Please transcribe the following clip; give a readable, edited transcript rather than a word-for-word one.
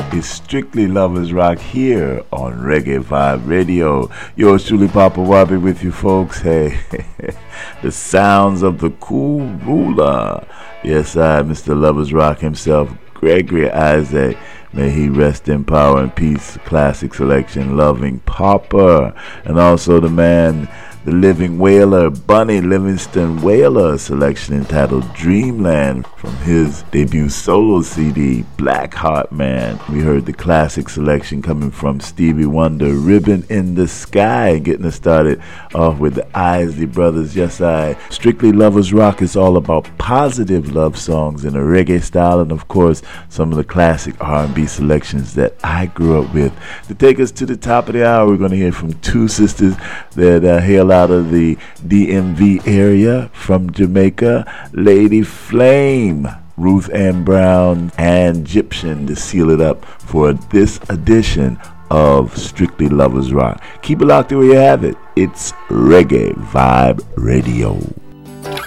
It's Strictly Lovers Rock here on Reggae Vibe Radio. Yours truly, Papa Wabi, with you folks. Hey, the sounds of the cool ruler. Yes, Mr. Lovers Rock himself, Gregory Isaac. May he rest in power and peace. Classic selection, Loving Papa. And also the man, the living whaler, Bunny Livingston Whaler, selection entitled Dreamland from his debut solo CD, Black Heart Man. We heard the classic selection coming from Stevie Wonder, Ribbon in the Sky, getting us started off with the Isley Brothers. Yes, Strictly Lovers Rock is all about positive love songs in a reggae style, and of course some of the classic R&B selections that I grew up with. To take us to the top of the hour, we're going to hear from two sisters that hail out of the DMV area from Jamaica, Lady Flame, Ruth Ann Brown, and Egyptian, to seal it up for this edition of Strictly Lovers Rock. Keep it locked where you have it. It's Reggae Vibe Radio.